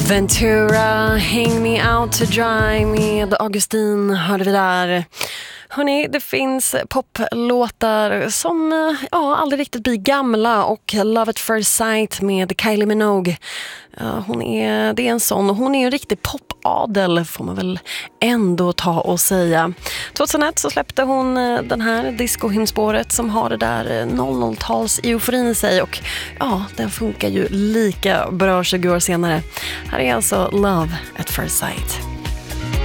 Ventura, Hang Me Out to Dry med Augustin hörde vi där. Hörrni, det finns poplåtar som aldrig riktigt blir gamla, och Love at First Sight med Kylie Minogue. Det är en sån, och hon är en riktig popadel får man väl ändå ta och säga. 2001 så släppte hon den här discohymnspåret som har det där 00-tals euforin i sig, och den funkar ju lika bra 20 år senare. Här är alltså Love at First Sight.